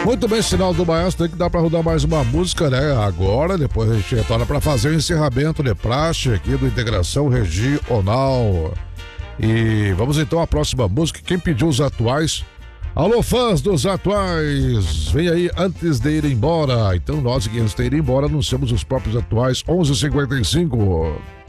Muito bem, sinal do maestro, tem que dar pra rodar mais uma música, né? Agora, depois a gente retorna pra fazer o encerramento de praxe aqui do Integração Regional. E vamos então à próxima música. Quem pediu os atuais? Alô, fãs dos atuais, vem aí antes de ir embora. Então nós, antes de ir embora, anunciamos os próprios atuais, 11h55.